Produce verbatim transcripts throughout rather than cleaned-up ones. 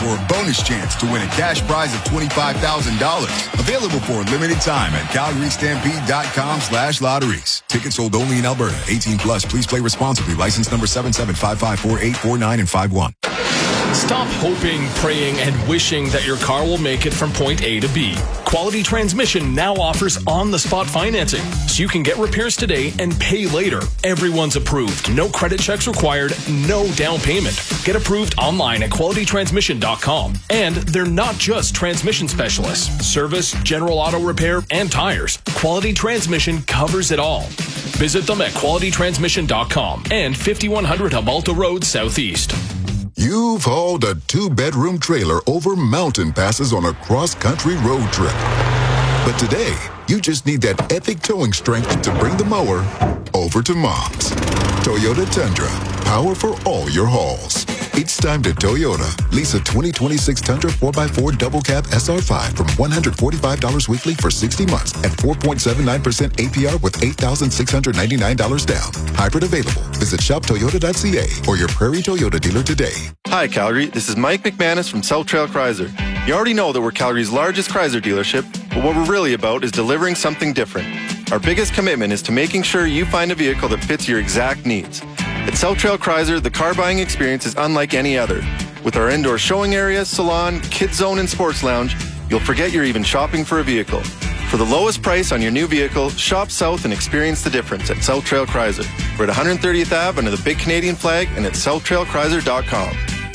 for a bonus chance to win a cash prize of twenty-five thousand dollars. Available for a limited time at Calgary Stampede dot com slash lotteries. Tickets sold only in Alberta. eighteen plus. Please play responsibly. License number seven seven five five four eight four nine and five one. Stop hoping, praying, and wishing that your car will make it from point A to B. Quality Transmission now offers on-the-spot financing, so you can get repairs today and pay later. Everyone's approved. No credit checks required, no down payment. Get approved online at Quality Transmission dot com. And they're not just transmission specialists. Service, general auto repair, and tires. Quality Transmission covers it all. Visit them at Quality Transmission dot com and fifty-one hundred Hubalta Road Southeast. You've hauled a two-bedroom trailer over mountain passes on a cross-country road trip. But today, you just need that epic towing strength to bring the mower over to Mom's. Toyota Tundra, power for all your hauls. It's time to Toyota. Lease a twenty twenty-six Tundra four by four Double Cab S R five from one hundred forty-five dollars weekly for sixty months at four point seven nine percent A P R with eight thousand six hundred ninety-nine dollars down. Hybrid available. Visit shop toyota dot c a or your Prairie Toyota dealer today. Hi, Calgary. This is Mike McManus from South Trail Chrysler. You already know that we're Calgary's largest Chrysler dealership, but what we're really about is delivering something different. Our biggest commitment is to making sure you find a vehicle that fits your exact needs. At South Trail Chrysler, the car buying experience is unlike any other. With our indoor showing area, salon, kids zone, and sports lounge, you'll forget you're even shopping for a vehicle. For the lowest price on your new vehicle, shop south and experience the difference at South Trail Chrysler. We're at one hundred thirtieth Avenue under the big Canadian flag and at south trail chrysler dot com.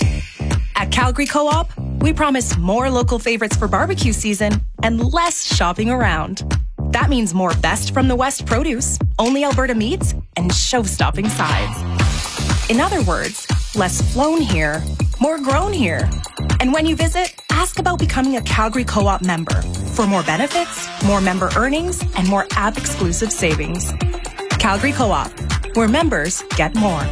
At Calgary Co-op, we promise more local favorites for barbecue season and less shopping around. That means more best from the West produce, only Alberta meats, and show-stopping sides. In other words, less flown here, more grown here. And when you visit, ask about becoming a Calgary Co-op member for more benefits, more member earnings, and more app-exclusive savings. Calgary Co-op, where members get more.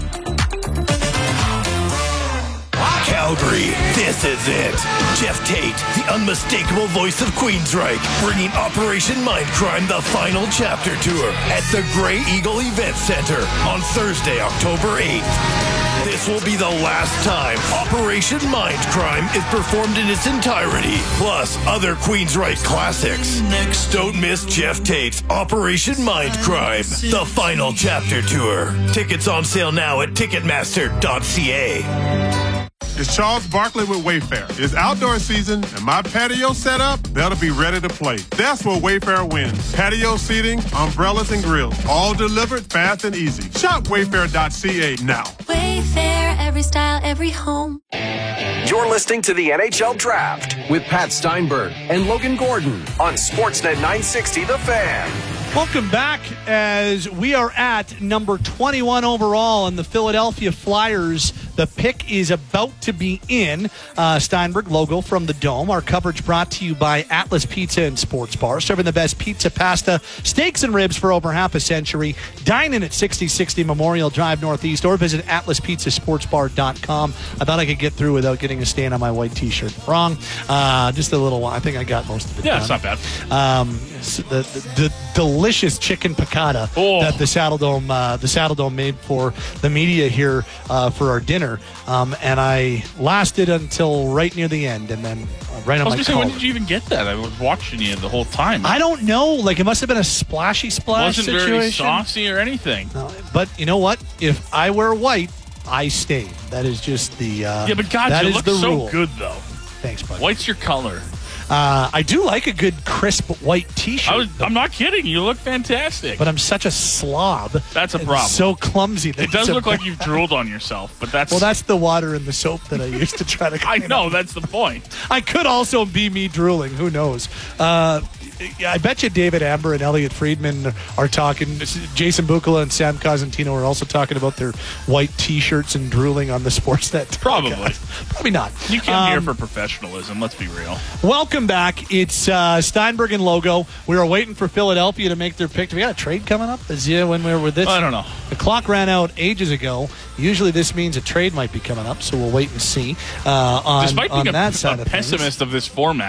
Calgary, this is it. Jeff Tate, the unmistakable voice of Queensryche, bringing Operation Mindcrime, the final chapter tour at the Grey Eagle Event Center on Thursday, October eighth. This will be the last time Operation Mindcrime is performed in its entirety, plus other Queensryche classics. Don't miss Jeff Tate's Operation Mindcrime, the final chapter tour. Tickets on sale now at ticketmaster dot c a. It's Charles Barkley with Wayfair. It's outdoor season, and my patio setup better be ready to play. That's where Wayfair wins. Patio seating, umbrellas, and grills, all delivered fast and easy. Shop wayfair dot c a now. Wayfair, every style, every home. You're listening to the N H L Draft with Pat Steinberg and Logan Gordon on Sportsnet nine sixty The Fan. Welcome back as we are at number twenty-one overall in the Philadelphia Flyers. The pick is about to be in. Uh, Steinberg logo from the Dome. Our coverage brought to you by Atlas Pizza and Sports Bar, serving the best pizza, pasta, steaks, and ribs for over half a century. Dine in at sixty sixty Memorial Drive Northeast or visit atlas pizza sports bar dot com. I thought I could get through without getting a stain on my white T-shirt. Wrong. Uh, just a little one. I think I got most of it. Yeah, done. It's not bad. Um, the, the, the delicious chicken piccata oh. that the Saddle Dome uh, the Saddle Dome made for the media here uh, for our dinner, um, and I lasted until right near the end, and then uh, right on I was my gonna say, when did you even get that? I was watching you the whole time. I don't know. Like, it must have been a splashy splash Wasn't situation. very saucy or anything. No, but you know what? If I wear white, I stain. That is just the uh, yeah. But God, that you is look the so rule. good though. Thanks, buddy. White's your color. Uh, I do like a good crisp white T-shirt. I was, I'm not kidding. You look fantastic. But I'm such a slob. That's a problem. So clumsy. That it does look look like you've drooled on yourself, but that's... Well, that's the water and the soap that I used to try to clean I know, up. That's the point. I could also be me drooling. Who knows? Uh, I bet you David Amber and Elliot Friedman are talking. Jason Bukala and Sam Cosentino are also talking about their white T-shirts and drooling on the Sportsnet. Probably. Probably not. You came um, here for professionalism. Let's be real. Welcome back. It's uh, Steinberg and Logo. We were waiting for Philadelphia to make their pick. Do we got a trade coming up? Is yeah, when we were with this? I don't know. The clock ran out ages ago. Usually this means a trade might be coming up, so we'll wait and see uh, on, Despite on being that a, side a of pessimist things. of this format,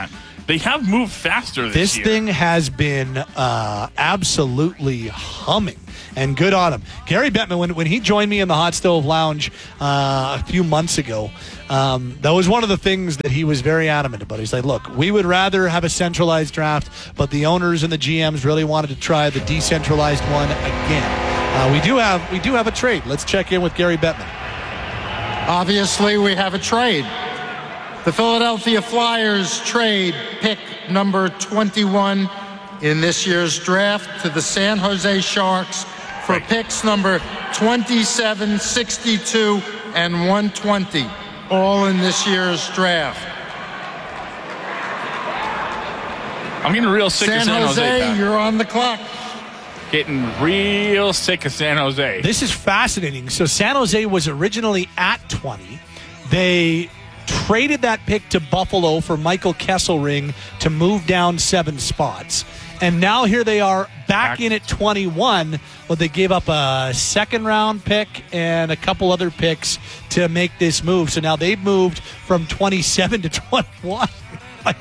They have moved faster this, This year. thing has been uh, absolutely humming, and good on him. Gary Bettman, when, when he joined me in the Hot Stove Lounge uh, a few months ago, um, that was one of the things that he was very adamant about. He's like, look, we would rather have a centralized draft, but the owners and the G Ms really wanted to try the decentralized one again. Uh, we do have we do have a trade. Let's check in with Gary Bettman. Obviously, we have a trade. The Philadelphia Flyers trade pick number twenty-one in this year's draft to the San Jose Sharks for picks number twenty-seven, sixty-two, and one twenty, all in this year's draft. I'm getting real sick San of San Jose. Jose, Pat. you're on the clock. Getting real sick of San Jose. This is fascinating. So San Jose was originally at twenty. They traded that pick to Buffalo for Michael Kesselring to move down seven spots. And now here they are back, back. in at twenty-one, but they gave up a second round pick and a couple other picks to make this move. So now they've moved from twenty-seven to twenty-one. Like,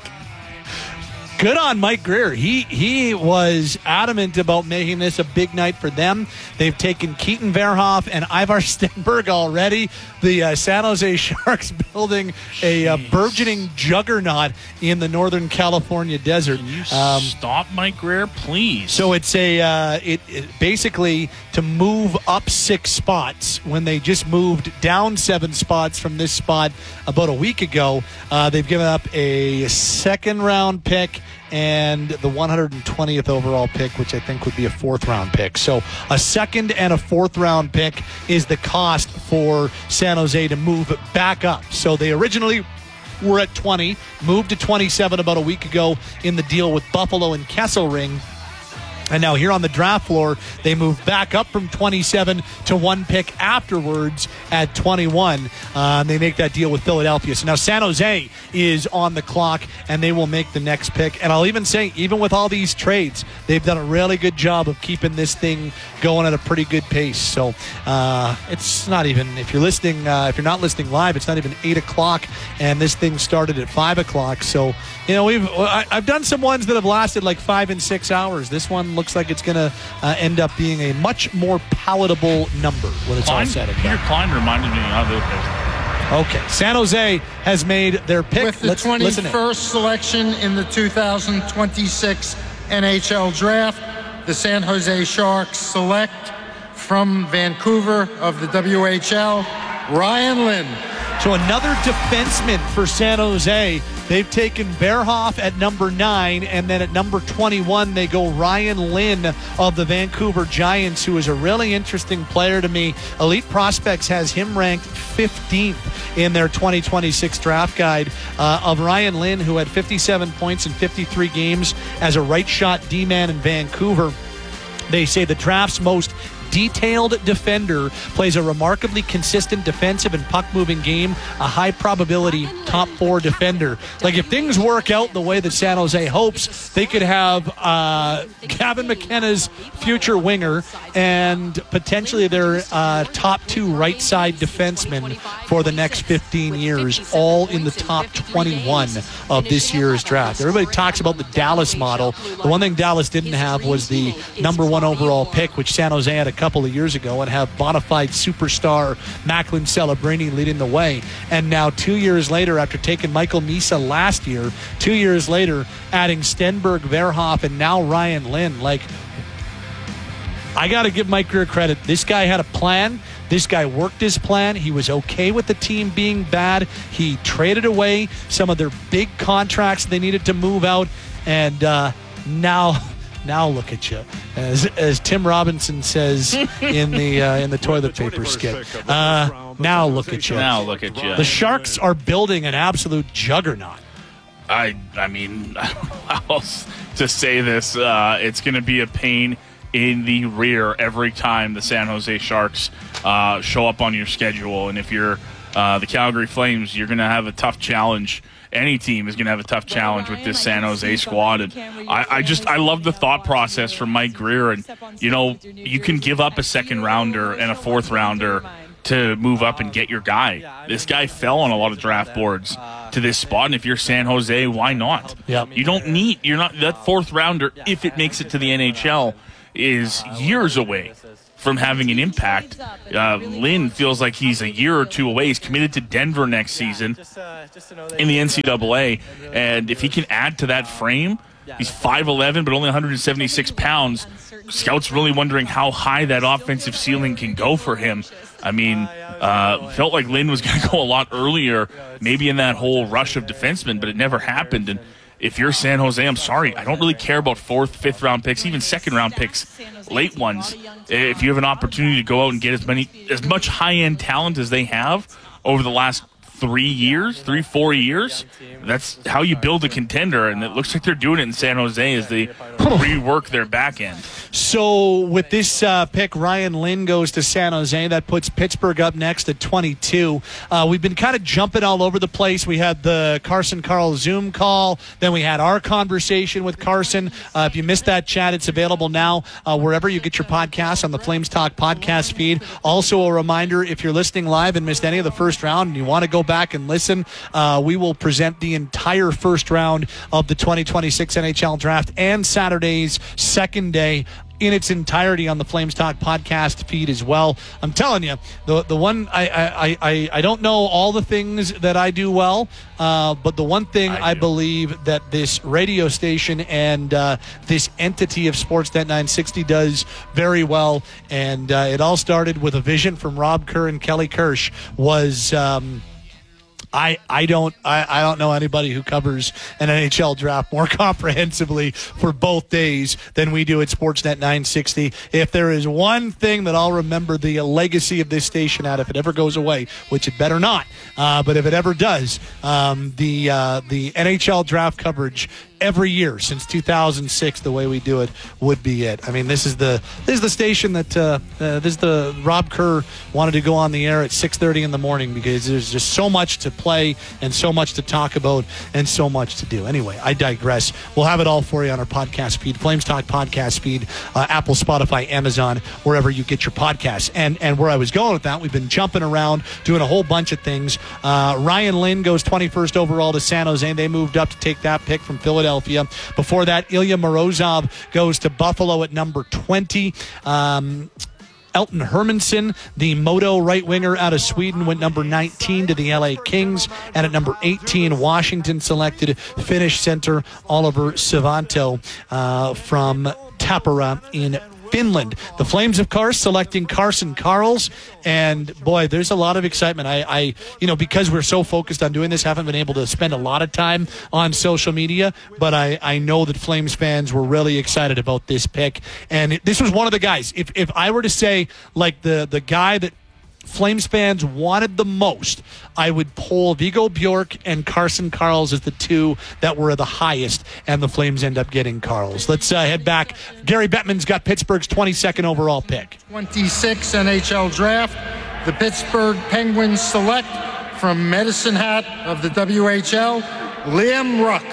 good on Mike Grier. He he was adamant about making this a big night for them. They've taken Keaton Verhoff and Ivar Stenberg already. The uh, San Jose Sharks building a uh, burgeoning juggernaut in the Northern California desert. Can you um, stop Mike Grier, please? So it's a uh, it, it basically to move up six spots when they just moved down seven spots from this spot about a week ago. Uh, they've given up a second round pick and the one hundred twentieth overall pick, which I think would be a fourth round pick. So a second and a fourth round pick is the cost for San Jose to move back up. So they originally were at twenty, moved to twenty-seven about a week ago in the deal with Buffalo and Kesselring. And now here on the draft floor, they move back up from twenty-seven to one pick afterwards at twenty-one. Uh, they make that deal with Philadelphia. So now San Jose is on the clock, and they will make the next pick. And I'll even say, even with all these trades, they've done a really good job of keeping this thing going at a pretty good pace. So uh, it's not even, if you're listening, uh, if you're not listening live, it's not even eight o'clock, and this thing started at five o'clock. So, you know, we've I, I've done some ones that have lasted like five and six hours. This one looks like it's going to uh, end up being a much more palatable number when it's Klein, all said and Peter done. Klein reminded me of it. Okay, San Jose has made their pick. With the Let's listen in. twenty-first selection in the two thousand twenty-six N H L Draft, the San Jose Sharks select from Vancouver of the W H L, Ryan Lynn. So another defenseman for San Jose. They've taken Verhoff at number nine, and then at number twenty-one, they go Ryan Lynn of the Vancouver Giants, who is a really interesting player to me. Elite Prospects has him ranked fifteenth in their twenty twenty-six draft guide uh, of Ryan Lynn, who had fifty-seven points in fifty-three games as a right shot D-man in Vancouver. They say the draft's most detailed defender, plays a remarkably consistent defensive and puck-moving game, a high-probability top four defender. Like, if things work out the way that San Jose hopes, they could have uh, Gavin McKenna's future winger and potentially their uh, top two right-side defensemen for the next fifteen years, all in the top twenty-one of this year's draft. Everybody talks about the Dallas model. The one thing Dallas didn't have was the number one overall pick, which San Jose had a couple of years ago, and have bona fide superstar Macklin Celebrini leading the way. And now two years later, after taking Michael Misa last year, two years later, adding Stenberg, Verhoff, and now Ryan Lynn. Like, I got to give Mike Grier credit. This guy had a plan. This guy worked his plan. He was okay with the team being bad. He traded away some of their big contracts they needed to move out. And uh, now... Now look at you, as as Tim Robinson says in the uh, in the toilet paper skit. Uh, now look at you. Now look at you. The Sharks are building an absolute juggernaut. I I mean, I don't know how else to say this. Uh, it's going to be a pain in the rear every time the San Jose Sharks uh, show up on your schedule. And if you're uh, the Calgary Flames, you're going to have a tough challenge. Any team is going to have a tough challenge with this San Jose squad. And I, I just, I love the thought process from Mike Grier. And, you know, you can give up a second rounder and a fourth rounder to move up and get your guy. This guy fell on a lot of draft boards. to this spot. And if you're San Jose, why not? Yep. You don't need, you're not, that fourth rounder, if it makes it to the N H L, is years away from having an impact. Uh, Lynn feels like he's a year or two away. He's committed to Denver next season in the N C double A. And if he can add to that frame, he's five eleven, but only one hundred seventy-six pounds. Scouts really wondering how high that offensive ceiling can go for him. I mean, uh, felt like Lynn was going to go a lot earlier, maybe in that whole rush of defensemen, but it never happened. And if you're San Jose, I'm sorry, I don't really care about fourth, fifth round picks, even second round picks, late ones. If you have an opportunity to go out and get as many, as much high end talent as they have over the last three years, three, four years, that's how you build a contender, and it looks like they're doing it in San Jose as they rework their back end. So with this uh, pick, Ryan Lynn goes to San Jose. That puts Pittsburgh up next at twenty-two. Uh, we've been kind of jumping all over the place. We had the Carson Carl Zoom call. Then we had our conversation with Carson. Uh, if you missed that chat, it's available now uh, wherever you get your podcasts on the Flames Talk podcast feed. Also a reminder, if you're listening live and missed any of the first round and you want to go back and listen, uh, we will present the entire first round of the twenty twenty-six N H L Draft and Saturday's second day in its entirety on the Flames Talk podcast feed as well. I'm telling you, the the one I I, I, I don't know all the things that I do well, uh, but the one thing I, I believe that this radio station and uh, this entity of Sportsnet nine sixty does very well, and uh, it all started with a vision from Rob Kerr and Kelly Kirsch, was um, I, I don't I, I don't know anybody who covers an N H L draft more comprehensively for both days than we do at Sportsnet nine sixty. If there is one thing that I'll remember the legacy of this station at, if it ever goes away, which it better not, uh, but if it ever does, um, the uh, the N H L draft coverage every year since two thousand six, the way we do it would be it. I mean, this is the this is the station that uh, uh, this is the Rob Kerr wanted to go on the air at six thirty in the morning because there's just so much to play and so much to talk about and so much to do. Anyway, I digress. We'll have it all for you on our podcast feed, Flames Talk podcast feed, uh, Apple, Spotify, Amazon, wherever you get your podcasts. And and where I was going with that, we've been jumping around, doing a whole bunch of things. Uh, Ryan Lynn goes twenty-first overall to San Jose. They moved up to take that pick from Philadelphia. Before that, Ilya Morozov goes to Buffalo at number twenty. Um, Elton Hermanson, the Modo right winger out of Sweden, went number nineteen to the L A Kings. And at number eighteen, Washington selected Finnish center Oliver Savanto uh, from Tappara in Finland. The Flames, of course, selecting Carson Karls, and boy, there's a lot of excitement. I, I, you know, because we're so focused on doing this, haven't been able to spend a lot of time on social media, but I, I know that Flames fans were really excited about this pick, and it, this was one of the guys. If if I were to say, like, the the guy that Flames fans wanted the most, I would poll Viggo Bjork and Carson Karls as the two that were the highest, and the Flames end up getting Karls. Let's uh, head back. Gary Bettman's got Pittsburgh's twenty-second overall pick. twenty-six N H L Draft. The Pittsburgh Penguins select from Medicine Hat of the W H L, Liam Ruck.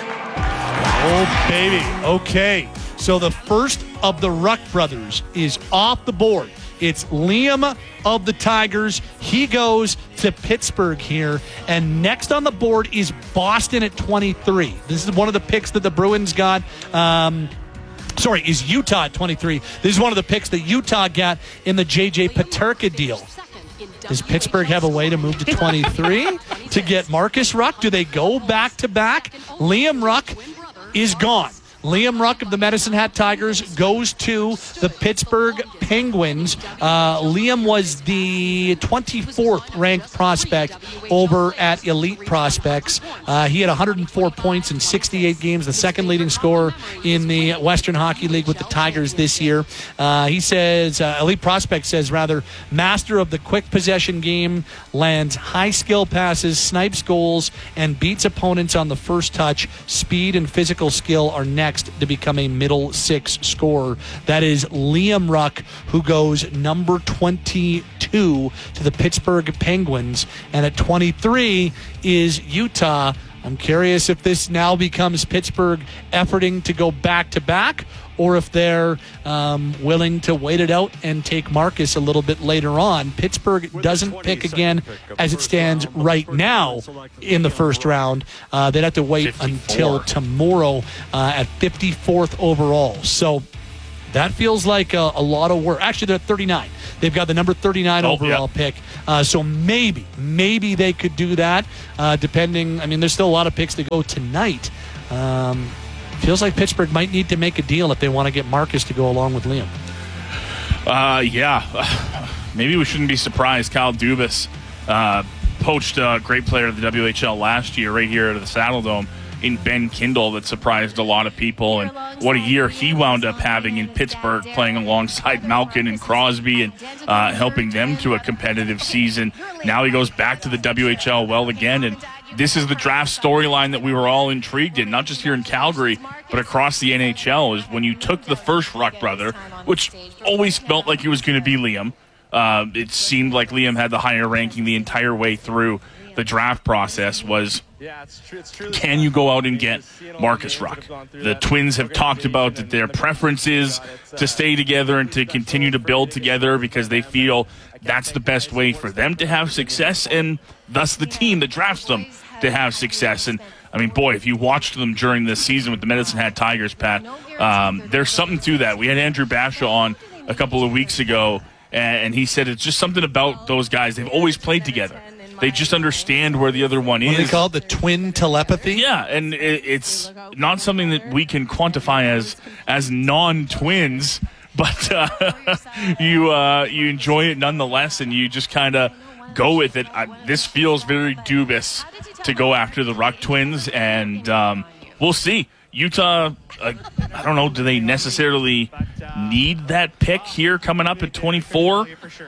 Oh, baby. Okay. So the first of the Ruck brothers is off the board. It's Liam of the Tigers. He goes to Pittsburgh here. And next on the board is Boston at twenty-three. This is one of the picks that the Bruins got. Um, sorry, is Utah at twenty-three. This is one of the picks that Utah got in the J J Peterka deal. Does Pittsburgh have a way to move to twenty-three to get Marcus Ruck? Do they go back to back? Liam Ruck is gone. Liam Ruck of the Medicine Hat Tigers goes to the Pittsburgh Penguins. Uh, Liam was the twenty-fourth ranked prospect over at Elite Prospects. Uh, he had one hundred four points in sixty-eight games, the second leading scorer in the Western Hockey League with the Tigers this year. Uh, he says, uh, Elite Prospects says rather, master of the quick possession game, lands high skill passes, snipes goals, and beats opponents on the first touch. Speed and physical skill are next to become a middle six scorer. That is Liam Ruck, who goes number twenty-two to the Pittsburgh Penguins. And at twenty-three is Utah I'm curious if this now becomes Pittsburgh efforting to go back-to-back, or if they're um, willing to wait it out and take Marcus a little bit later on. Pittsburgh doesn't pick again as it stands right now in the first round. Uh, they'd have to wait fifty-four until tomorrow uh, at fifty-fourth overall. So that feels like a, a lot of work. Actually, they're at thirty-nine. They've got the number thirty-nine oh, overall yeah. pick. Uh, so maybe, maybe they could do that, uh, depending. I mean, there's still a lot of picks to go tonight. Um, feels like Pittsburgh might need to make a deal if they want to get Marcus to go along with Liam. Uh, yeah. Maybe we shouldn't be surprised. Kyle Dubas uh, poached a great player of the W H L last year right here at the Saddle Dome in Ben Kindle that surprised a lot of people, and what a year he wound up having in Pittsburgh, playing alongside Malkin and Crosby and uh, helping them to a competitive season. Now he goes back to the W H L well again, and this is the draft storyline that we were all intrigued in, not just here in Calgary, but across the N H L, is when you took the first Ruck brother, which always felt like it was going to be Liam. Uh, it seemed like Liam had the higher ranking the entire way through the draft process. Was can you go out and get Marcus Ruck? The Twins have talked about that their preference is to stay together and to continue to build together because they feel that's the best way for them to have success, and thus the team that drafts them to have success. And I mean, boy, if you watched them during this season with the Medicine Hat Tigers, Pat, um, there's something to that. We had Andrew Basha on a couple of weeks ago, and he said it's just something about those guys. They've always played together. They just understand where the other one is. What do they call it? The twin telepathy? Yeah, and it, it's not something that we can quantify as as non-twins, but uh, you uh, you enjoy it nonetheless, and you just kind of go with it. I, this feels very Dubas to go after the Ruck twins, and um, we'll see. Utah, uh, I don't know, do they necessarily need that pick here coming up at twenty-four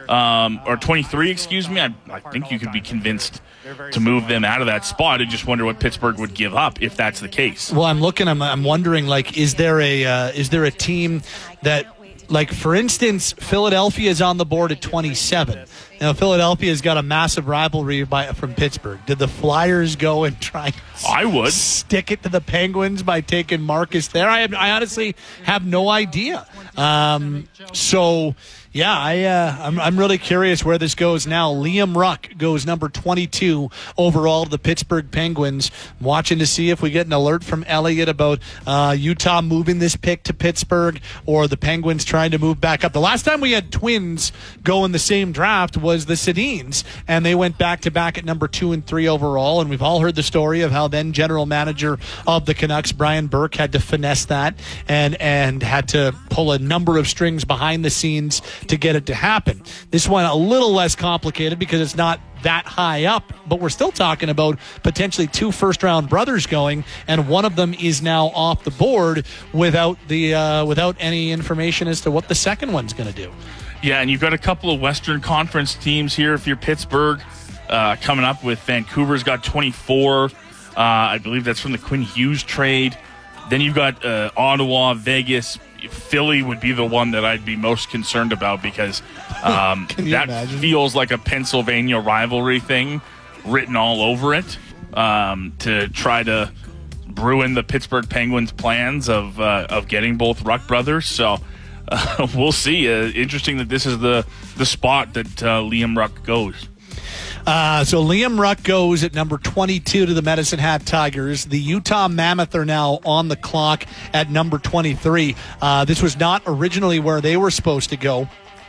um, or twenty-three, excuse me? I, I think you could be convinced to move them out of that spot. I just wonder what Pittsburgh would give up if that's the case. Well, I'm looking, I'm, I'm wondering, like, is there a uh, is there a team that, like, for instance, Philadelphia is on the board at twenty-seven. Now, Philadelphia's got a massive rivalry by, from Pittsburgh. Did the Flyers go and try I would. stick it to the Penguins by taking Marcus there? I, have, I honestly have no idea. Um, so, yeah, I, uh, I'm, I'm really curious where this goes now. Liam Ruck goes number twenty-two overall to the Pittsburgh Penguins. I'm watching to see if we get an alert from Elliott about uh, Utah moving this pick to Pittsburgh or the Penguins trying to move back up. The last time we had Twins go in the same draft was the Sedins, and they went back-to-back at number two and three overall, and we've all heard the story of how then general manager of the Canucks, Brian Burke, had to finesse that and, and had to pull a number of strings behind the scenes to get it to happen. This one a little less complicated because it's not that high up, but we're still talking about potentially two first-round brothers going, and one of them is now off the board without the uh, without any information as to what the second one's going to do. Yeah, and you've got a couple of Western Conference teams here. If you're Pittsburgh, uh, coming up with Vancouver's got twenty-four. Uh, I believe that's from the Quinn Hughes trade. Then you've got uh, Ottawa, Vegas. Philly would be the one that I'd be most concerned about because um, that imagine? feels like a Pennsylvania rivalry thing written all over it um, to try to ruin the Pittsburgh Penguins' plans of uh, of getting both Ruck brothers. So uh, we'll see. Uh, interesting that this is the, the spot that uh, Liam Ruck goes. Uh, so Liam Ruck goes at number twenty-two to the Medicine Hat Tigers. The Utah Mammoth are now on the clock at number twenty-three. Uh, this was not originally where they were supposed to go.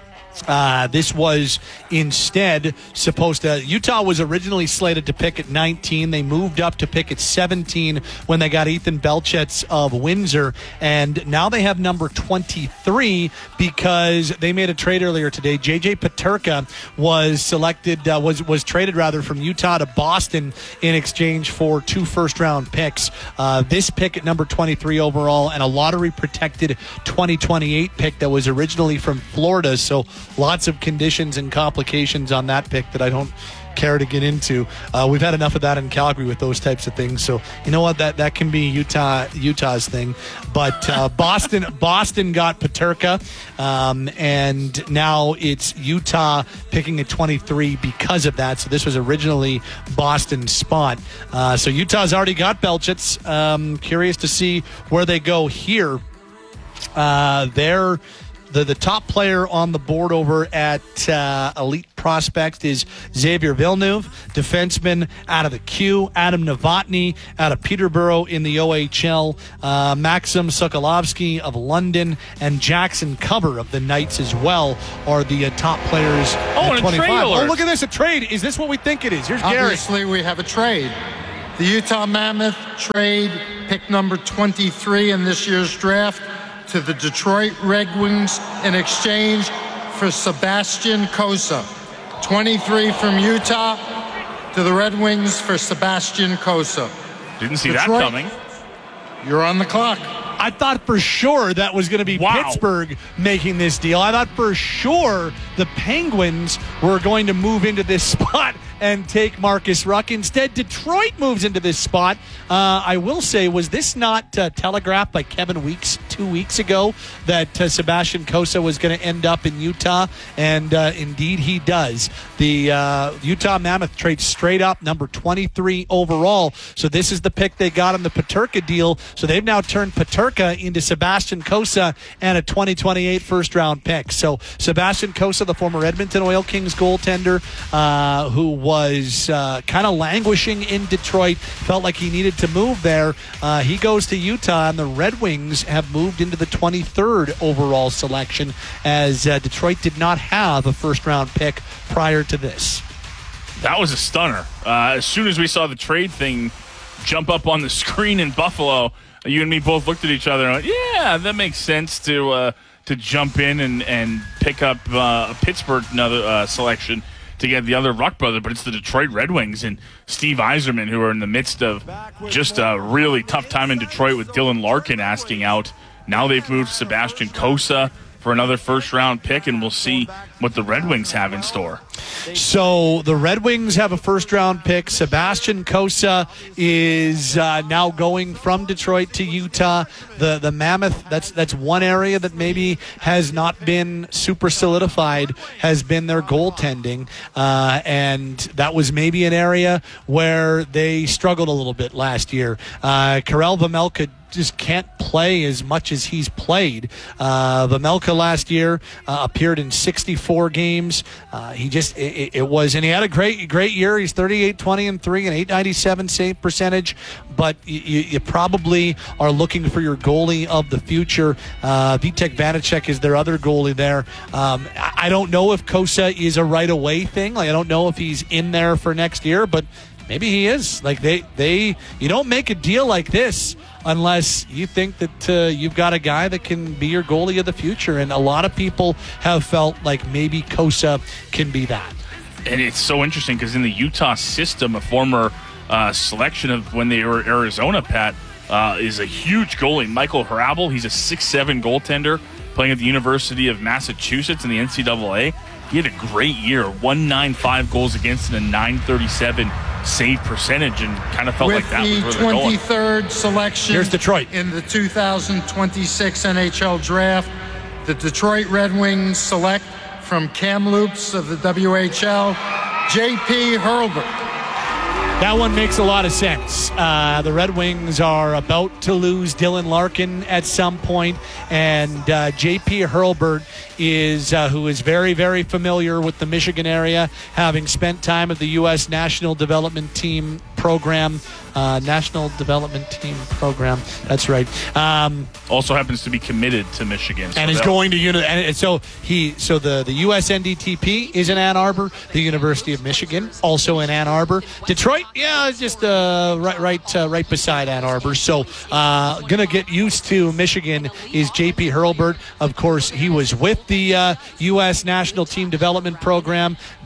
Uh, this was instead supposed to... Utah was originally slated to pick at nineteen. They moved up to pick at seventeen when they got Ethan Belchetz of Windsor. And now they have number twenty-three because they made a trade earlier today. J J Peterka was selected, uh, was, was traded rather from Utah to Boston in exchange for two first-round picks. Uh, this pick at number twenty-three overall and a lottery-protected twenty twenty-eight pick that was originally from Florida. So lots of conditions and complications on that pick that I don't care to get into. Uh, we've had enough of that in Calgary with those types of things. So you know what? That that can be Utah Utah's thing. But uh, Boston Boston got Peterka, um, and now it's Utah picking at twenty-three because of that. So this was originally Boston's spot. Uh, so Utah's already got Belchitz. Um, curious to see where they go here. Uh, they're the, the top player on the board over at uh, Elite Prospects is Xavier Villeneuve, defenseman out of the Q, Adam Novotny out of Peterborough in the O H L, uh, Maxim Sokolovsky of London, and Jackson Cover of the Knights as well are the uh, top players oh, at twenty-five. Oh, look at this, a trade. Is this what we think it is? Here's Gary. Obviously, we have a trade. The Utah Mammoth trade pick number twenty-three in this year's draft to the Detroit Red Wings in exchange for Sebastian Cossa. twenty-three from Utah to the Red Wings for Sebastian Cossa. Didn't see Detroit, that coming. You're on the clock. I thought for sure that was going to be wow. Pittsburgh making this deal. I thought for sure the Penguins were going to move into this spot and take Marcus Ruck. Instead, Detroit moves into this spot. Uh, I will say, was this not uh, telegraphed by Kevin Weeks two weeks ago that uh, Sebastian Cossa was going to end up in Utah? And uh, indeed he does. The uh, Utah Mammoth trades straight up, number twenty-three overall. So this is the pick they got in the Peterka deal. So they've now turned Peterka into Sebastian Cossa and a twenty twenty-eight first-round pick. So Sebastian Cossa, the former Edmonton Oil Kings goaltender, uh, who was uh, kind of languishing in Detroit, felt like he needed to move there. Uh, he goes to Utah, and the Red Wings have moved into the twenty-third overall selection, as uh, Detroit did not have a first-round pick prior to this. That was a stunner. Uh, as soon as we saw the trade thing jump up on the screen in Buffalo, you and me both looked at each other and went, yeah, that makes sense to uh, to jump in and, and pick up uh, a Pittsburgh another uh, selection to get the other Ruck brother, but it's the Detroit Red Wings and Steve Yzerman, who are in the midst of just a really tough time in Detroit with Dylan Larkin asking out. Now they've moved Sebastian Cossa for another first-round pick, and we'll see what the Red Wings have in store. So the Red Wings have a first-round pick. Sebastian Cossa is uh, now going from Detroit to Utah. The the Mammoth, that's that's one area that maybe has not been super solidified, has been their goaltending. Uh, and that was maybe an area where they struggled a little bit last year. Uh, Karel Vejmelka just can't play as much as he's played. Uh, Vejmelka last year uh, appeared in sixty-four games. Uh, he just it, it was, and he had a great great year. He's thirty-eight, twenty, and three, and eight ninety-seven save percentage. But you, you probably are looking for your goalie of the future. Uh, Vitek Vanacek is their other goalie there. Um, I, I don't know if Cossa is a right away thing. Like I don't know if he's in there for next year, but maybe he is. Like they they you don't make a deal like this unless you think that uh, you've got a guy that can be your goalie of the future. And a lot of people have felt like maybe Cossa can be that. And it's so interesting because in the Utah system, a former uh, selection of when they were Arizona, Pat, uh, is a huge goalie. Michael Hrabal, he's a six seven goaltender playing at the University of Massachusetts in the N C double A. He had a great year, one ninety-five goals against and a nine thirty-seven save percentage, and kind of felt With like that was where the they're going. twenty-third selection Here's Detroit in the two thousand twenty-six N H L Draft, the Detroit Red Wings select from Kamloops of the W H L, J P Hurlburt. That one makes a lot of sense. Uh, the Red Wings are about to lose Dylan Larkin at some point, and uh, J P Hurlburt is uh, who is very, very familiar with the Michigan area, having spent time at the U S National Development Team program. Uh, National Development Team program. That's right. Um, also happens to be committed to Michigan, so and is going to uni- and so he so the the U S N D T P is in Ann Arbor. The University of Michigan also in Ann Arbor. Detroit, yeah, it's just uh, right right uh, right beside Ann Arbor. So uh, gonna get used to Michigan is J P Hurlburt. Of course, he was with the uh, U S National Team Development Program.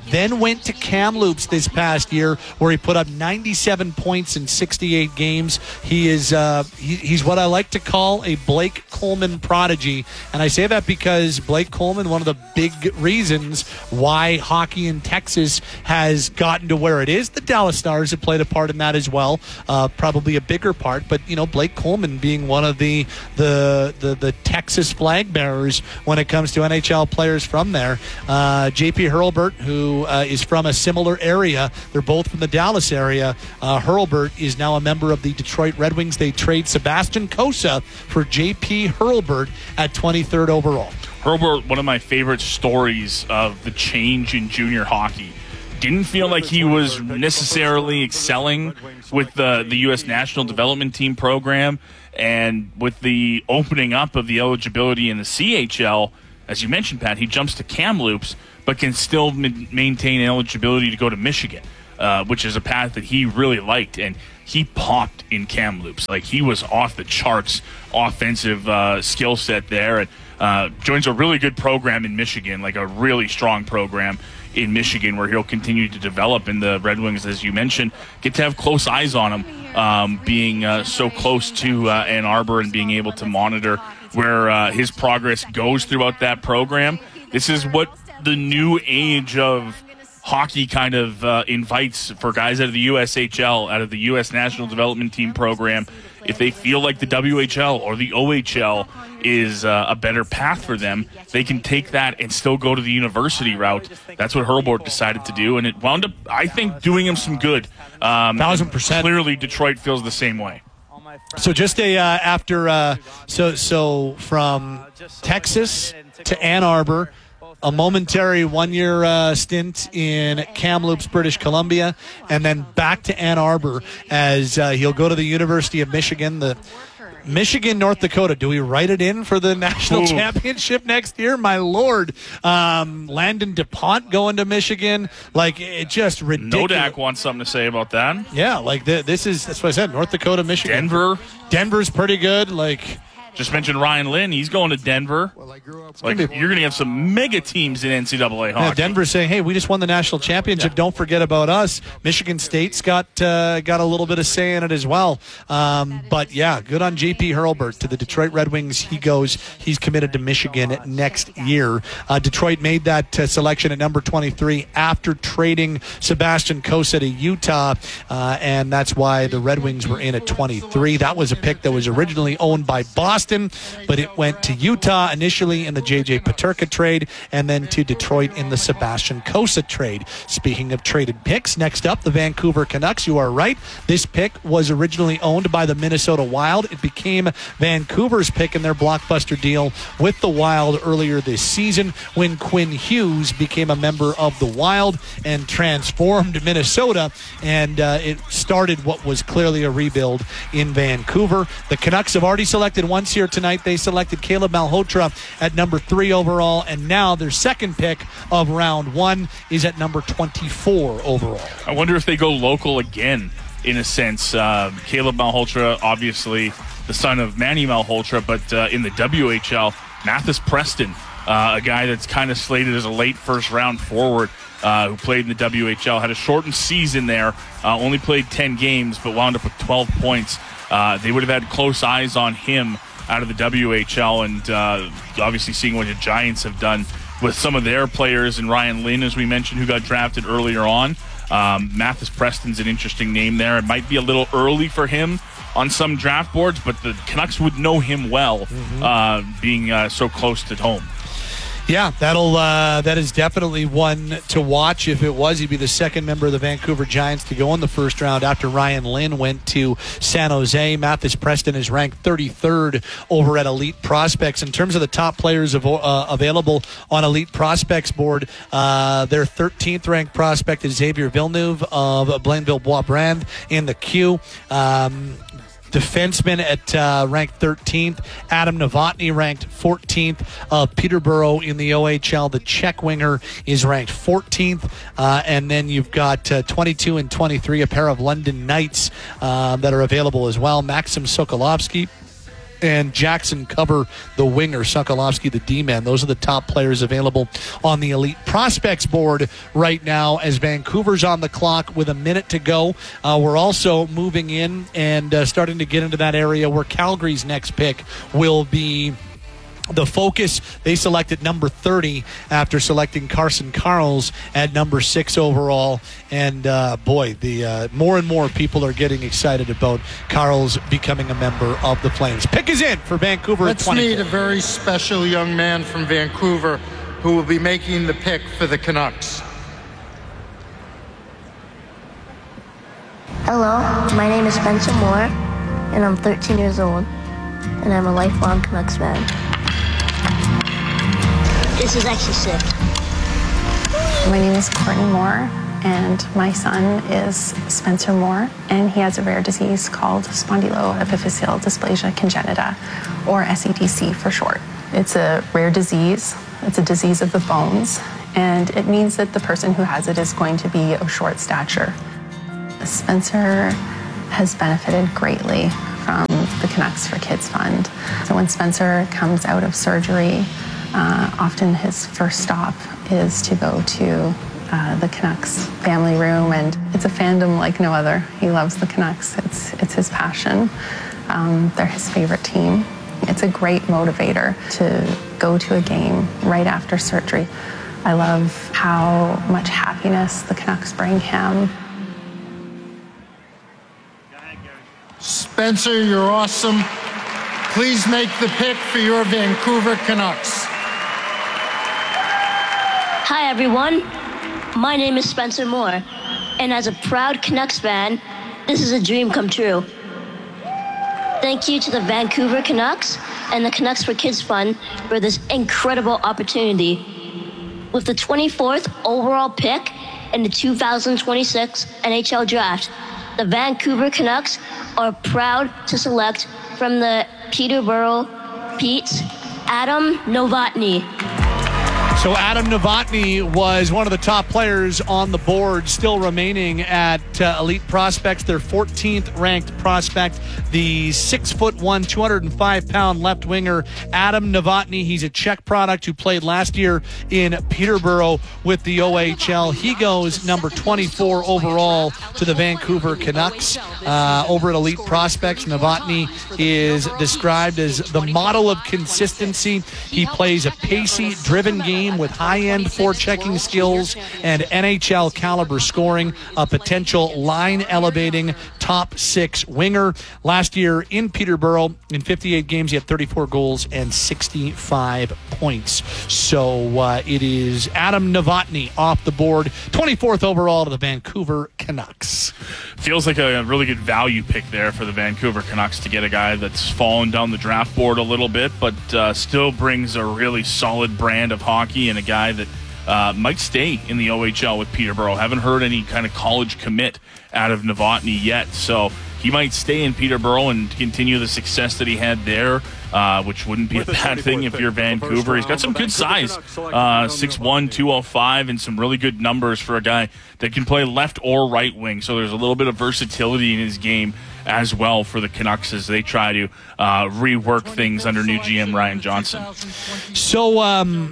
then went to Kamloops this past year, where he put up ninety-seven points in sixty-eight games. He is uh, he, he's what I like to call a Blake Coleman prodigy, and I say that because Blake Coleman, one of the big reasons why hockey in Texas has gotten to where it is. The Dallas Stars have played a part in that as well, uh, probably a bigger part. But you know, Blake Coleman being one of the the the, the Texas flag bearers when it comes to N H L players from there. Uh, J P Hurlburt, who uh, is from a similar area, they're both from the Dallas area. Uh, Hurlburt is now a member of the Detroit Red Wings. They trade Sebastian Cossa for J P Hurlburt at twenty-third overall. Hurlburt, one of my favorite stories of the change in junior hockey. Didn't feel like he was necessarily excelling with the, the U S National Development Team program, and with the opening up of the eligibility in the C H L, as you mentioned, Pat, he jumps to Kamloops, but can still m- maintain eligibility to go to Michigan, uh, which is a path that he really liked, and he popped in Kamloops. Like, he was off the charts offensive uh, skill set there, and uh, joins a really good program in Michigan, like a really strong program in Michigan, where he'll continue to develop. In the Red Wings, as you mentioned, get to have close eyes on him, um, being uh, so close to uh, Ann Arbor and being able to monitor where uh, his progress goes throughout that program. This is what the new age of hockey kind of uh, invites for guys out of the U S H L, out of the U S National Development Team program. If they feel like the W H L or the O H L is uh, a better path for them, they can take that and still go to the university route. That's what Hurlburt decided to do, and it wound up, I think, doing him some good. Um, Thousand percent. Clearly, Detroit feels the same way. So just a uh, after uh, so so from Texas to Ann Arbor, a momentary one-year uh, stint in Kamloops, British Columbia, and then back to Ann Arbor as uh, he'll go to the University of Michigan. The Michigan, North Dakota. Do we write it in for the national Ooh. championship next year? My Lord. Um, Landon DuPont going to Michigan. Like, it just ridiculous. Nodak wants something to say about that. Yeah, like the, this is, that's what I said, North Dakota, Michigan. Denver. Denver's pretty good. Like, just mentioned Ryan Lynn. He's going to Denver. Like, you're going to have some mega teams in N C double A hockey. Yeah, Denver's saying, hey, we just won the national championship. Yeah. Don't forget about us. Michigan State's got uh, got a little bit of say in it as well. Um, but, yeah, good on J P Hurlburt. To the Detroit Red Wings he goes. He's committed to Michigan next year. Uh, Detroit made that uh, selection at number twenty-three after trading Sebastian Cossa to Utah, uh, and that's why the Red Wings were in at twenty-three. That was a pick that was originally owned by Boston, but it went to Utah initially in the J J Peterka trade, and then to Detroit in the Sebastian Cossa trade. Speaking of traded picks, next up, the Vancouver Canucks. You are right. This pick was originally owned by the Minnesota Wild. It became Vancouver's pick in their blockbuster deal with the Wild earlier this season when Quinn Hughes became a member of the Wild and transformed Minnesota, and uh, it started what was clearly a rebuild in Vancouver. The Canucks have already selected once here tonight. They selected Caleb Malhotra at number three overall, and now their second pick of round one is at number twenty-four overall. I wonder if they go local again, in a sense. Uh, Caleb Malhotra, obviously the son of Manny Malhotra, but uh, in the W H L, Mathis Preston, uh, a guy that's kind of slated as a late first-round forward, uh, who played in the W H L, had a shortened season there, uh, only played ten games, but wound up with twelve points. Uh, they would have had close eyes on him out of the W H L, and uh, obviously seeing what the Giants have done with some of their players, and Ryan Lynn, as we mentioned, who got drafted earlier on. Um, Mathis Preston's an interesting name there. It might be a little early for him on some draft boards, but the Canucks would know him well, mm-hmm. uh, being uh, so close to home. Yeah, that'll uh, that is definitely one to watch. If it was, he'd be the second member of the Vancouver Giants to go in the first round after Ryan Lynn went to San Jose. Mathis Preston is ranked thirty-third over at Elite Prospects. In terms of the top players of, uh, available on Elite Prospects board, uh, their thirteenth ranked prospect is Xavier Villeneuve of Blainville-Bois-Brand in the queue. Um, Defenseman at uh, ranked thirteenth. Adam Novotny ranked fourteenth. Uh, Peterborough in the O H L. The Czech winger is ranked fourteenth. Uh, and then you've got uh, twenty-two and twenty-three, a pair of London Knights uh, that are available as well. Maxim Sokolovsky and Jackson Cover, the winger, Sokolovsky, the D-man. Those are the top players available on the Elite Prospects board right now as Vancouver's on the clock with a minute to go. Uh, we're also moving in and uh, starting to get into that area where Calgary's next pick will be the focus. They selected number thirty after selecting Carson Karls at number six overall. And uh, boy, the uh, more and more people are getting excited about Karls becoming a member of the Flames. Pick is in for Vancouver. Let's at meet a very special young man from Vancouver who will be making the pick for the Canucks. Hello, my name is Spencer Moore, and I'm thirteen years old, and I'm a lifelong Canucks fan. This is actually sick. My name is Courtney Moore, and my son is Spencer Moore, and he has a rare disease called spondyloepiphyseal dysplasia congenita, or S E D C for short. It's a rare disease. It's a disease of the bones, and it means that the person who has it is going to be of short stature. Spencer has benefited greatly from the Canucks for Kids Fund. So when Spencer comes out of surgery, Uh, often his first stop is to go to uh, the Canucks family room, and it's a fandom like no other. He loves the Canucks. It's, it's his passion. Um, they're his favorite team. It's a great motivator to go to a game right after surgery. I love how much happiness the Canucks bring him. Spencer, you're awesome. Please make the pick for your Vancouver Canucks. Hi, everyone. My name is Spencer Moore, and as a proud Canucks fan, this is a dream come true. Thank you to the Vancouver Canucks and the Canucks for Kids Fund for this incredible opportunity. With the twenty-fourth overall pick in the two thousand twenty-six N H L Draft, the Vancouver Canucks are proud to select from the Peterborough Petes, Adam Novotny. So Adam Novotny was one of the top players on the board, still remaining at uh, Elite Prospects, their fourteenth ranked prospect, the six foot one, two hundred five pound left winger, Adam Novotny. He's a Czech product who played last year in Peterborough with the O H L. He goes number twenty-four overall to the Vancouver Canucks. Uh, over at Elite Prospects, Novotny is described as the model of consistency. He plays a pacey, driven game with high-end forechecking skills and N H L caliber scoring, a potential line-elevating top six winger. Last year in Peterborough, in fifty-eight games, he had thirty-four goals and sixty-five points. So uh, it is Adam Novotny off the board, twenty-fourth overall to the Vancouver Canucks. Feels like a really good value pick there for the Vancouver Canucks to get a guy that's fallen down the draft board a little bit, but uh, still brings a really solid brand of hockey and a guy that uh, might stay in the O H L with Peterborough. Haven't heard any kind of college commit out of Novotny yet, so he might stay in Peterborough and continue the success that he had there, uh, which wouldn't be a bad thing if you're Vancouver. He's got some good size, uh, six one, two oh five, and some really good numbers for a guy that can play left or right wing, so there's a little bit of versatility in his game as well for the Canucks as they try to uh, rework things under new G M Ryan Johnson. So, um...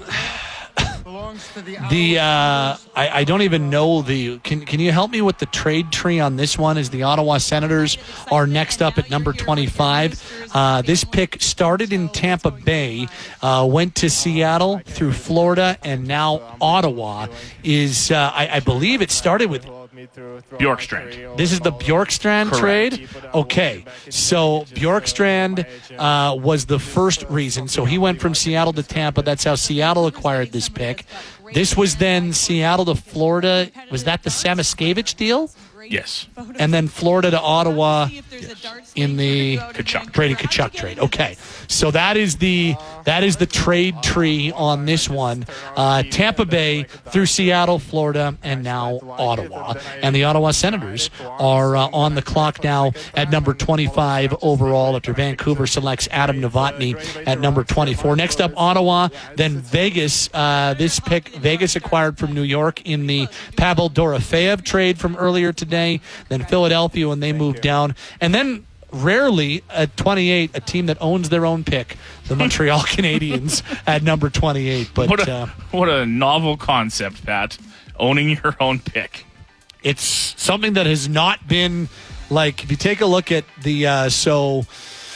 The uh, I, I don't even know the. Can can you help me with the trade tree on this one? As the Ottawa Senators are next up at number twenty-five. Uh, this pick started in Tampa Bay, uh, went to Seattle through Florida, and now Ottawa is. Uh, I, I believe it started with Bjorkstrand. This is the Bjorkstrand Correct. trade? Okay. So Bjorkstrand uh, was the first reason. So he went from Seattle to Tampa. That's how Seattle acquired this pick. This was then Seattle to Florida. Was that the Samoskevich deal? Yes. And then Florida to Ottawa in the Tkachuk. Brady Tkachuk trade. Okay. So that is the that is the trade tree on this one. Uh, Tampa Bay through Seattle, Florida, and now Ottawa. And the Ottawa Senators are uh, on the clock now at number twenty-five overall after Vancouver selects Adam Novotny at number twenty-four. Next up, Ottawa, then Vegas. Uh, this pick, Vegas acquired from New York in the Pavel Dorofeyev trade from earlier today. Then Philadelphia when they moved down. And then rarely at twenty-eight, a team that owns their own pick, the Montreal Canadiens at number twenty-eight. But what a, uh, what a novel concept, Pat, owning your own pick. It's something that has not been, like, if you take a look at the, uh, so...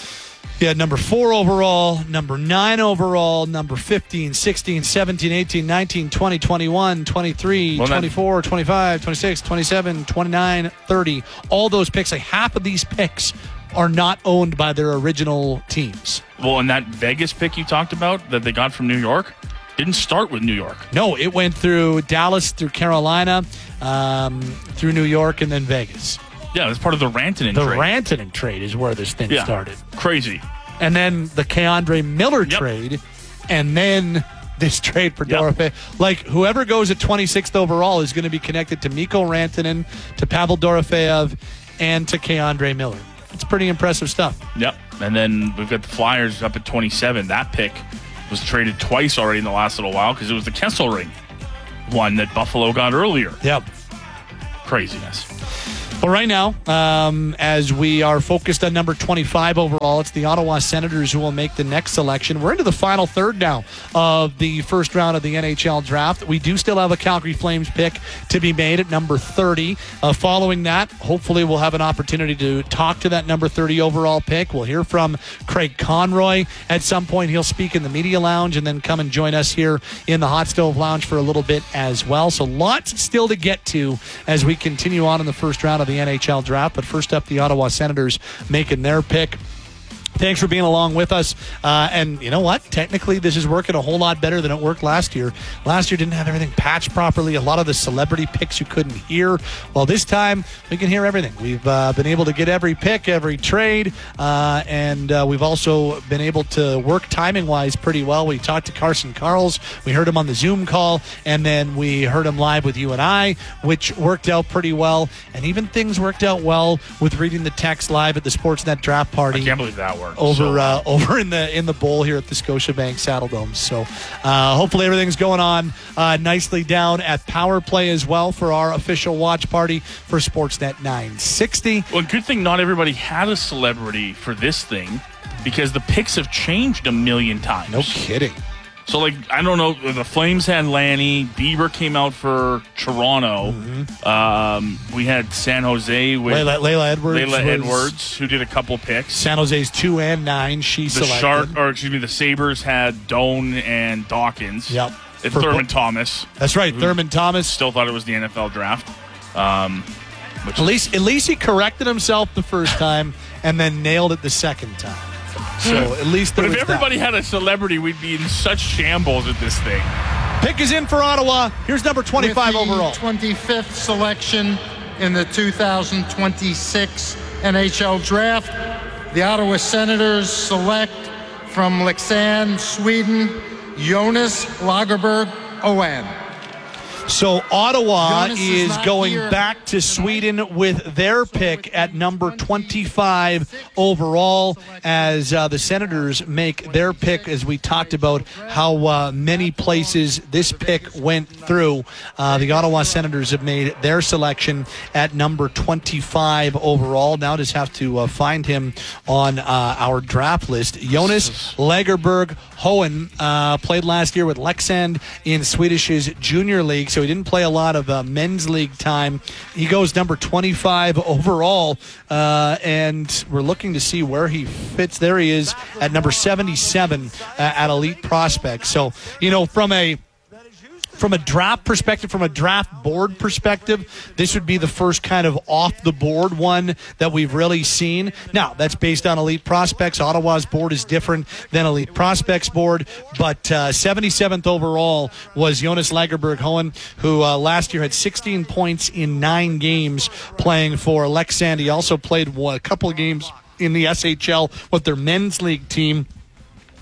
Yeah, number four overall, number nine overall, number fifteen, sixteen, seventeen, eighteen, nineteen, twenty, twenty-one, twenty-three, well, twenty-four, twenty-five, twenty-six, twenty-seven, twenty-nine, thirty. All those picks, like half of these picks are not owned by their original teams. Well, and that Vegas pick you talked about that they got from New York didn't start with New York. No, it went through Dallas, through Carolina, um, through New York, and then Vegas. Yeah, that's part of the Rantanen the trade. The Rantanen trade is where this thing yeah, started. Crazy. And then the Keandre Miller yep. trade, and then this trade for yep. Dorofeyev. Like, whoever goes at twenty-sixth overall is going to be connected to Mikko Rantanen, to Pavel Dorofeyev, and to Keandre Miller. It's pretty impressive stuff. Yep. And then we've got the Flyers up at twenty-seven. That pick was traded twice already in the last little while because it was the Kesselring one that Buffalo got earlier. Yep. Craziness. Well, right now, um, as we are focused on number twenty-five overall, it's the Ottawa Senators who will make the next selection. We're into the final third now of the first round of the N H L draft. We do still have a Calgary Flames pick to be made at number thirty. Uh, following that, hopefully we'll have an opportunity to talk to that number thirty overall pick. We'll hear from Craig Conroy at some point. He'll speak in the media lounge and then come and join us here in the Hot Stove Lounge for a little bit as well. So lots still to get to as we continue on in the first round of the N H L draft. But first up, the Ottawa Senators making their pick. Thanks for being along with us. Uh, and you know what? Technically, this is working a whole lot better than it worked last year. Last year didn't have everything patched properly. A lot of the celebrity picks you couldn't hear. Well, this time we can hear everything. We've uh, been able to get every pick, every trade, uh, and uh, we've also been able to work timing-wise pretty well. We talked to Carson Carls. We heard him on the Zoom call, and then we heard him live with you and I, which worked out pretty well. And even things worked out well with reading the text live at the Sportsnet draft party. I can't believe that worked. Over so, uh, over in the in the bowl here at the Scotiabank Saddledome. So uh, hopefully everything's going on uh, nicely down at Power Play as well for our official watch party for Sportsnet nine sixty. Well, good thing not everybody had a celebrity for this thing because the picks have changed a million times. No kidding. So, like, I don't know, the Flames had Lanny. Bieber came out for Toronto. Mm-hmm. Um, we had San Jose with Layla, Layla Edwards. Layla was, Edwards, who did a couple picks. San Jose's two and nine. She the selected. Shark, or excuse me, the Sabres had Doan and Dawkins. Yep. And for Thurman bo- Thomas. That's right, Thurman Thomas. Still thought it was the N F L draft. Um, which at least, at least he corrected himself the first time and then nailed it the second time. So at least there But if was everybody that. had a celebrity, we'd be in such shambles at this thing. Pick is in for Ottawa. Here's number twenty-five With the overall. twenty-fifth selection in the two thousand twenty-six N H L Draft, the Ottawa Senators select from Leksand, Sweden, Jonas Lagerberg Owen. So Ottawa Jonas is, is going here. back to Sweden with their pick at number twenty-five overall as uh, the Senators make their pick, as we talked about how uh, many places this pick went through. Uh, the Ottawa Senators have made their selection at number twenty-five overall. Now just have to uh, find him on uh, our draft list. Jonas Lagerberg Hohen uh, played last year with Leksand in Swedish's junior league, so he didn't play a lot of uh, men's league time. He goes number twenty-five overall, uh, and we're looking to see where he fits. There he is at number seventy-seven uh, at Elite Prospects. So, you know, from a From a draft perspective, from a draft board perspective, this would be the first kind of off-the-board one that we've really seen. Now, that's based on Elite Prospects. Ottawa's board is different than Elite Prospects board, but uh, seventy-seventh overall was Jonas Lagerberg Hohen, who uh, last year had sixteen points in nine games playing for Leksand. He also played a couple of games in the S H L with their men's league team.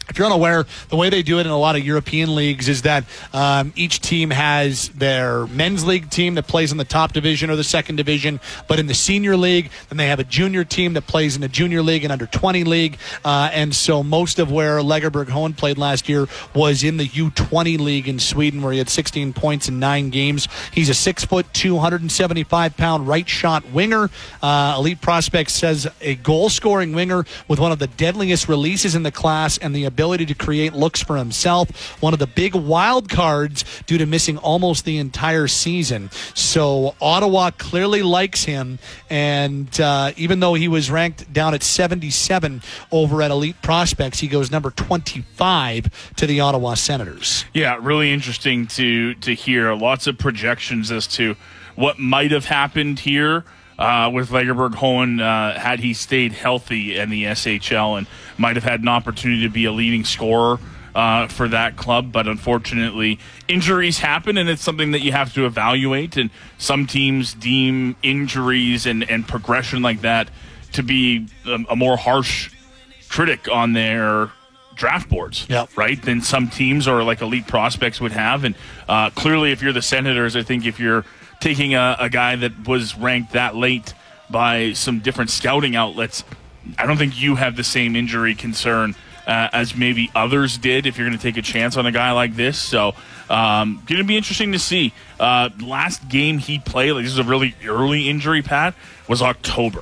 If you're unaware, the way they do it in a lot of European leagues is that um, each team has their men's league team that plays in the top division or the second division, but in the senior league, then they have a junior team that plays in the junior league and under twenty league, uh, and so most of where Lagerberg Hohen played last year was in the U twenty league in Sweden, where he had sixteen points in nine games. He's a six foot two, one hundred seventy-five pound right shot winger. Uh, Elite Prospects says a goal-scoring winger with one of the deadliest releases in the class and the ability to create looks for himself. One of the big wild cards due to missing almost the entire season. So Ottawa clearly likes him, and uh, even though he was ranked down at seventy-seven over at Elite Prospects, he goes number twenty-five to the Ottawa Senators. Yeah, really interesting to to hear. Lots of projections as to what might have happened here Uh, with Lagerberg Hohen uh, had he stayed healthy in the S H L, and might have had an opportunity to be a leading scorer uh, for that club. But unfortunately, injuries happen, and it's something that you have to evaluate. And some teams deem injuries and, and progression like that to be a, a more harsh critic on their draft boards, yep. right, than some teams or like Elite Prospects would have. And uh, clearly, if you're the Senators, I think if you're taking a, a guy that was ranked that late by some different scouting outlets, I don't think you have the same injury concern uh, as maybe others did if you're going to take a chance on a guy like this. So um, going to be interesting to see. Uh, last game he played, like this is a really early injury, Pat, was October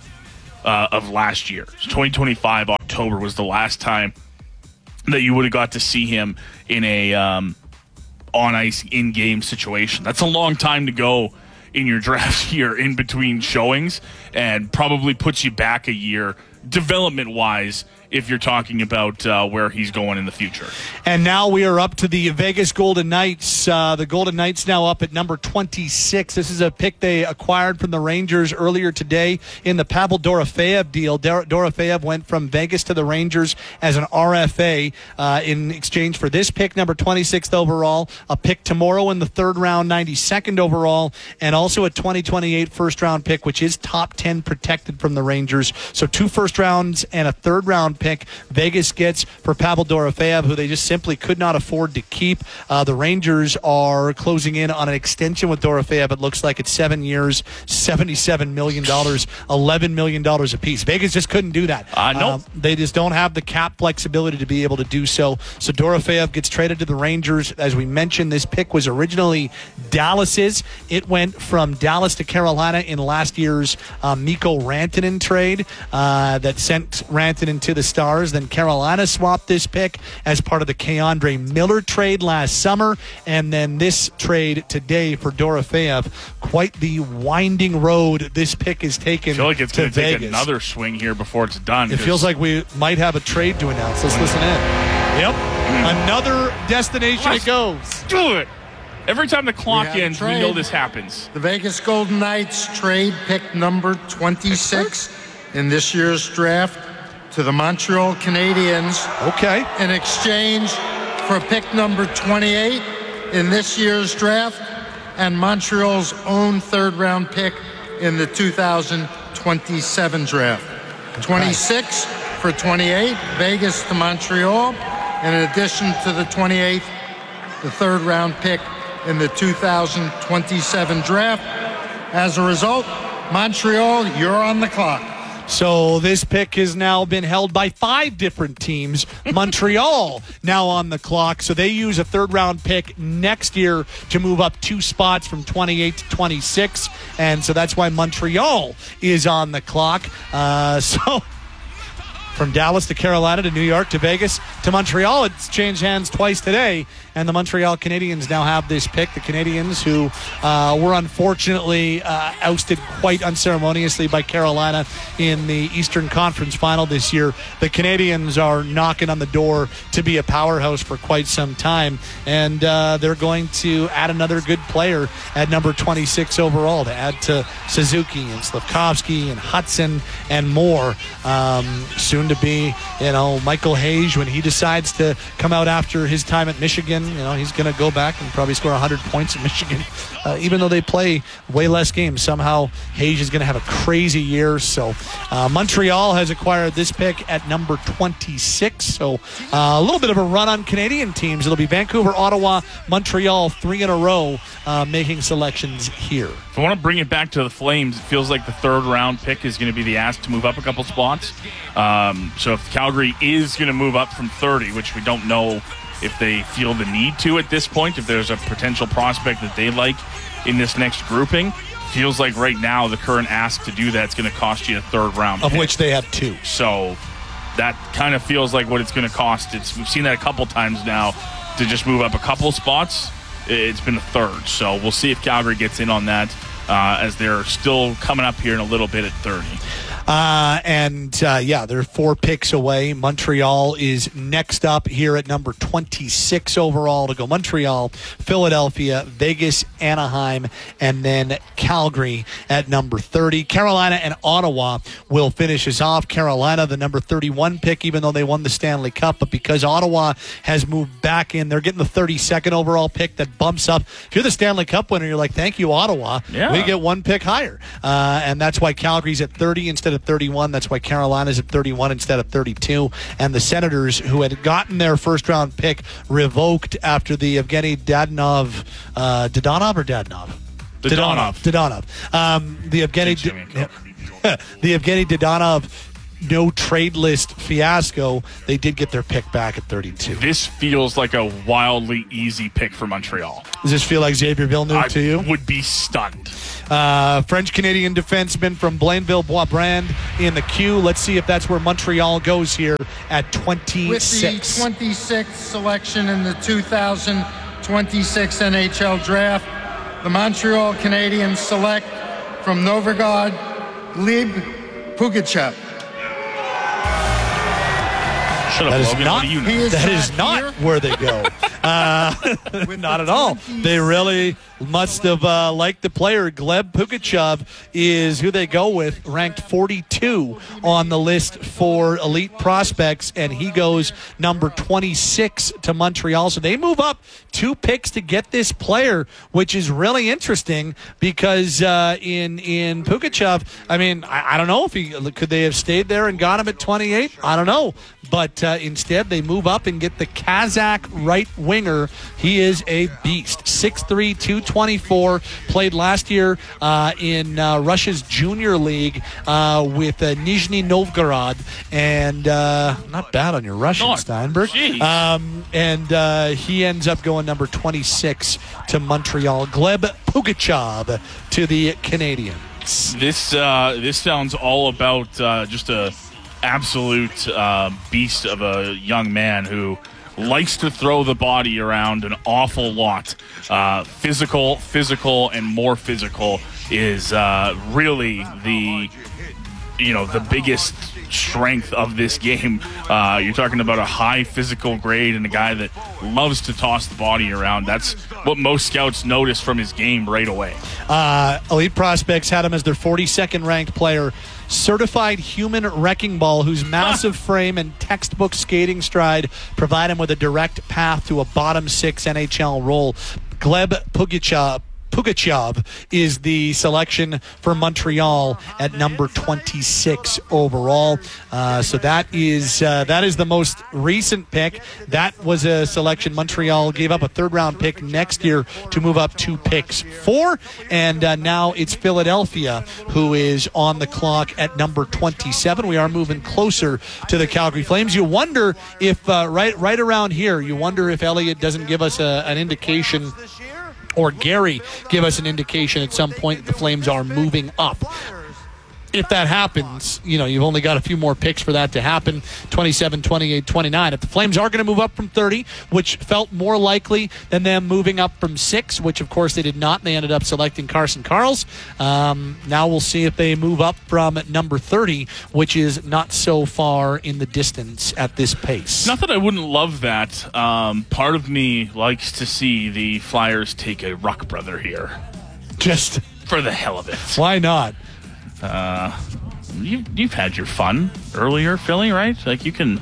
uh, of last year. So twenty twenty-five October was the last time that you would have got to see him in a um, on-ice, in-game situation. That's a long time to go in your draft year in between showings, and probably puts you back a year development-wise if you're talking about uh, where he's going in the future. And now we are up to the Vegas Golden Knights. Uh, the Golden Knights now up at number twenty-six. This is a pick they acquired from the Rangers earlier today in the Pavel Dorofeyev deal. Dor- Dorofeyev went from Vegas to the Rangers as an R F A uh, in exchange for this pick, number twenty-sixth overall, a pick tomorrow in the third round, ninety-second overall, and also a twenty twenty-eight first-round pick, which is top ten protected from the Rangers. So two first rounds and a third round pick Vegas gets for Pavel Dorofeyev, who they just simply could not afford to keep. Uh, the Rangers are closing in on an extension with Dorofeyev. It looks like it's seven years, seventy-seven million dollars, eleven million dollars apiece. Vegas just couldn't do that. Uh, nope. uh, they just don't have the cap flexibility to be able to do so. So Dorofeyev gets traded to the Rangers. As we mentioned, this pick was originally Dallas's. It went from Dallas to Carolina in last year's uh, Mikko Rantanen trade uh, that sent Rantanen to the Stars. Then Carolina swapped this pick as part of the K'Andre Miller trade last summer, and then this trade today for Dorofeyev. Quite the winding road this pick is taken. I feel like it's to going to take Vegas. another swing here before it's done. It feels like we might have a trade to announce. Let's listen in. Yep, mm. another destination Let's it goes. Do it. Every time the clock we ends, we know this happens. The Vegas Golden Knights trade pick number twenty-six in this year's draft to the Montreal Canadiens. Okay. In exchange for pick number twenty-eight in this year's draft and Montreal's own third-round pick in the two thousand twenty-seven draft. twenty-six for twenty-eight, Vegas to Montreal. In addition to the twenty-eighth, the third-round pick in the two thousand twenty-seven draft. As a result, Montreal, you're on the clock. So this pick has now been held by five different teams. Montreal now on the clock. So they use a third-round pick next year to move up two spots from twenty-eight to twenty-six. And so that's why Montreal is on the clock. Uh, so from Dallas to Carolina to New York to Vegas to Montreal, it's changed hands twice today. And the Montreal Canadiens now have this pick. The Canadiens, who uh, were unfortunately uh, ousted quite unceremoniously by Carolina in the Eastern Conference Final this year. The Canadiens are knocking on the door to be a powerhouse for quite some time. And uh, they're going to add another good player at number twenty-six overall to add to Suzuki and Slavkovsky and Hudson and more. Um, soon soon to be, you know, Michael Hayes, when he decides to come out after his time at Michigan, you know, he's going to go back and probably score one hundred points at Michigan. Uh, even though they play way less games, somehow Hayes is going to have a crazy year. So uh, Montreal has acquired this pick at number twenty-six. So uh, a little bit of a run on Canadian teams. It'll be Vancouver, Ottawa, Montreal, three in a row uh, making selections here. If I want to bring it back to the Flames, it feels like the third round pick is going to be the ask to move up a couple spots. Um, so if Calgary is going to move up from thirty, which we don't know if they feel the need to at this point, if there's a potential prospect that they like in this next grouping, feels like right now the current ask to do that is going to cost you a third round of pick. Which they have two. So that kind of feels like what it's going to cost. It's we've seen that a couple times now to just move up a couple spots. It's been a third. So we'll see if Calgary gets in on that uh, as they're still coming up here in a little bit at thirty. Uh, and, uh, yeah, they're four picks away. Montreal is next up here at number twenty-six overall to go. Montreal, Philadelphia, Vegas, Anaheim, and then Calgary at number thirty. Carolina and Ottawa will finish us off. Carolina, the number thirty-one pick, even though they won the Stanley Cup. But because Ottawa has moved back in, they're getting the thirty-second overall pick that bumps up. If you're the Stanley Cup winner, you're like, thank you, Ottawa. Yeah. We get one pick higher. Uh, and that's why Calgary's at thirty instead of thirty-one. That's why Carolina's at thirty-one instead of thirty-two. And the Senators, who had gotten their first-round pick revoked after the Evgeny Dadonov, uh, Dadonov or Dadonov? Dadonov. Dadonov. Um, the Evgeny, the Evgeny Dadonov no trade list fiasco. They did get their pick back at thirty-two. This feels like a wildly easy pick for Montreal. Does this feel like Xavier Villeneuve I to you? would be stunned. Uh, French-Canadian defenseman from Blainville-Boisbrand in the queue. Let's see if that's where Montreal goes here at twenty-six. With the twenty-sixth selection in the two thousand twenty-six N H L Draft, the Montreal Canadiens select from Novográd, Gleb Pugachev. Shut up, That is Logan. not, What do you know? He is that not is not here. where they go. Uh, not at all. They really must have uh, liked the player. Gleb Pugachev is who they go with, ranked forty-two on the list for elite prospects, and he goes number twenty-six to Montreal. So they move up two picks to get this player, which is really interesting because uh, in in Pugachev, I mean, I, I don't know if he could they have stayed there and got him at twenty-eight. I don't know. But uh, instead, they move up and get the Kazakh right winger. He is a beast. six three, two twenty-four. Played last year uh, in uh, Russia's junior league uh, with uh, Nizhny Novgorod. And uh, not bad on your Russian, God, Steinberg. Um, and uh, he ends up going number twenty-six to Montreal. Gleb Pugachev to the Canadiens. This uh, this sounds all about uh, just a absolute uh, beast of a young man who likes to throw the body around an awful lot. Uh, physical, physical, and more physical is uh, really the you know the biggest strength of this game. Uh, you're talking about a high physical grade and a guy that loves to toss the body around. That's what most scouts notice from his game right away. Uh, Elite Prospects had him as their forty-second ranked player. Certified human wrecking ball whose massive frame and textbook skating stride provide him with a direct path to a bottom six N H L role. Gleb Pugachev Pugachev is the selection for Montreal at number twenty-six overall. Uh, so that is uh, that is the most recent pick. That was a selection Montreal gave up a third round pick next year to move up two picks for. And uh, now it's Philadelphia who is on the clock at number twenty-seven. We are moving closer to the Calgary Flames. You wonder if uh, right right around here, you wonder if Elliott doesn't give us a, an indication, or Gary give us an indication at some point that the Flames are moving up. If that happens, you know, you've only got a few more picks for that to happen, twenty-seven, twenty-eight, twenty-nine. If the Flames are going to move up from thirty, which felt more likely than them moving up from six, which, of course, they did not. They ended up selecting Carson Karls. Um, now we'll see if they move up from number thirty, which is not so far in the distance at this pace. Not that I wouldn't love that. Um, part of me likes to see the Flyers take a Ruck brother here. Just for the hell of it. Why not? Uh, you've, you've had your fun earlier, Philly, right? Like you can.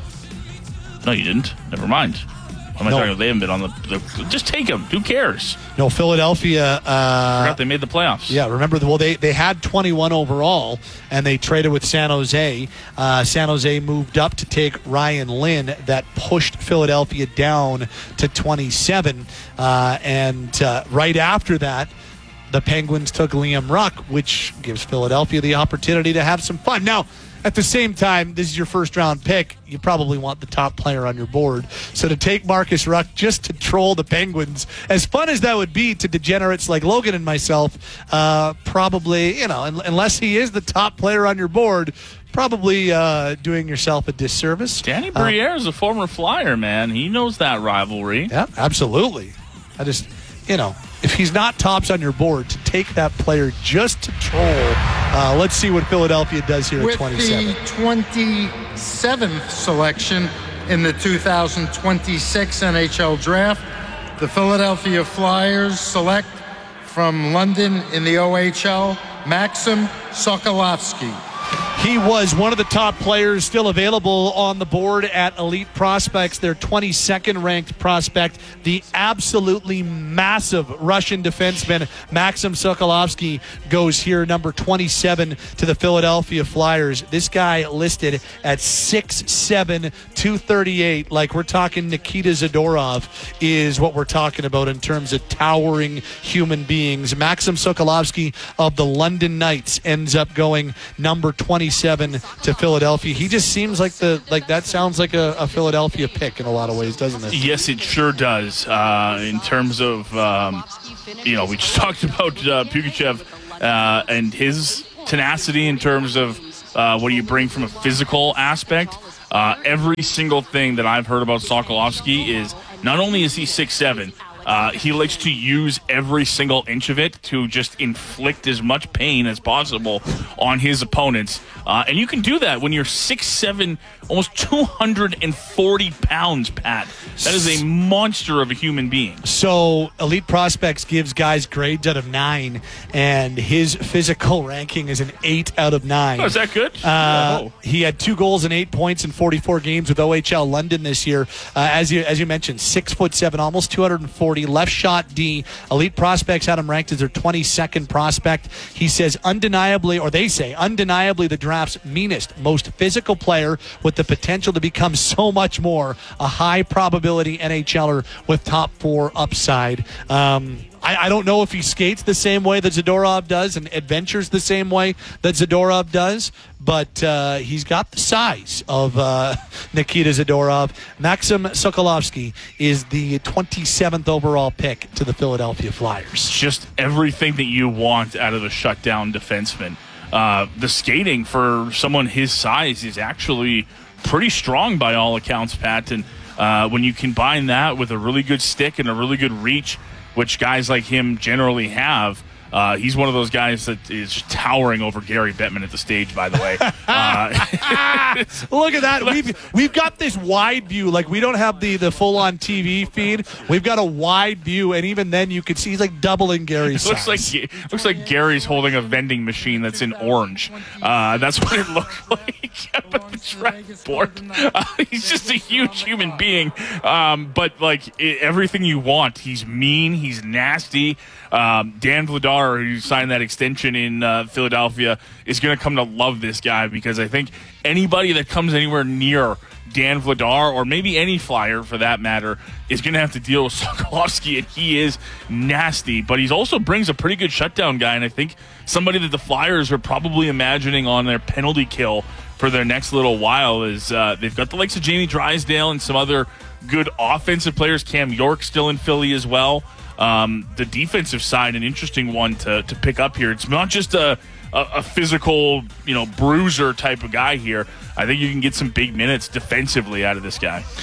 No, you didn't. Never mind. Am I no. talking about they haven't been on the, the. Just take them. Who cares? No, Philadelphia. Uh, Forgot they made the playoffs. Yeah, remember, the, well, they, they had twenty-one overall, and they traded with San Jose. Uh, San Jose moved up to take Ryan Lynn. That pushed Philadelphia down to twenty-seven. Uh, and uh, right after that, the Penguins took Liam Ruck, which gives Philadelphia the opportunity to have some fun. Now, at the same time, this is your first-round pick. You probably want the top player on your board. So to take Marcus Ruck just to troll the Penguins, as fun as that would be to degenerates like Logan and myself, uh, probably, you know, unless he is the top player on your board, probably uh, doing yourself a disservice. Danny Briere uh, is a former Flyer, man. He knows that rivalry. Yeah, absolutely. I just, you know, if he's not tops on your board, to take that player just to troll. Uh, let's see what Philadelphia does here With at twenty-seven. With the twenty-seventh selection in the two thousand twenty-six N H L Draft, the Philadelphia Flyers select from London in the O H L, Maxim Sokolovsky. He was one of the top players still available on the board at Elite Prospects, their twenty-second ranked prospect, the absolutely massive Russian defenseman Maxim Sokolovsky goes here, number twenty-seven to the Philadelphia Flyers. This guy listed at six seven, two thirty-eight, like we're talking Nikita Zadorov is what we're talking about in terms of towering human beings. Maxim Sokolovsky of the London Knights ends up going number twenty-seven to Philadelphia. He just seems like the like that sounds like a, a Philadelphia pick in a lot of ways, doesn't it? Yes, it sure does. Uh, in terms of, um, you know, we just talked about uh, Pugachev uh, and his tenacity in terms of uh, what do you bring from a physical aspect. Uh, every single thing that I've heard about Sokolovsky is not only is he six seven, Uh, he likes to use every single inch of it to just inflict as much pain as possible on his opponents. Uh, and you can do that when you're six seven, almost two hundred forty pounds, Pat. That is a monster of a human being. So Elite Prospects gives guys grades out of nine, and his physical ranking is an eight out of nine. Oh, is that good? Uh, oh. He had two goals and eight points in forty-four games with O H L London this year. Uh, as you as you mentioned, six foot seven, almost two hundred forty. Left shot D. Elite Prospects had him ranked as their twenty-second prospect. He says undeniably, or they say undeniably, the draft's meanest, most physical player with the potential to become so much more. A high probability N H L er with top four upside. Um, I, I don't know if he skates the same way that Zadorov does and adventures the same way that Zadorov does, but uh, he's got the size of uh, Nikita Zadorov. Maxim Sokolovsky is the twenty-seventh overall pick to the Philadelphia Flyers. Just everything that you want out of a shutdown defenseman. Uh, the skating for someone his size is actually pretty strong by all accounts, Pat. And uh, when you combine that with a really good stick and a really good reach, which guys like him generally have, Uh, he's one of those guys that is towering over Gary Bettman at the stage, by the way. Uh, Look at that. We've, we've got this wide view. Like, we don't have the, the full-on T V feed. We've got a wide view, and even then you can see he's like doubling Gary's it looks size. like looks like Gary's holding a vending machine that's in orange. Uh, that's what it looked like at the draft board. Uh, he's just a huge human being. Um, but, like, it, everything you want. He's mean. He's nasty. Um, Dan Vladar, who signed that extension in uh, Philadelphia, is going to come to love this guy because I think anybody that comes anywhere near Dan Vladar, or maybe any Flyer for that matter, is going to have to deal with Sokolovsky, and he is nasty. But he also brings a pretty good shutdown guy, and I think somebody that the Flyers are probably imagining on their penalty kill for their next little while is uh, they've got the likes of Jamie Drysdale and some other good offensive players. Cam York still in Philly as well. Um, the defensive side, an interesting one to, to pick up here. It's not just a, a, a physical, you know, bruiser type of guy here. I think you can get some big minutes defensively out of this guy.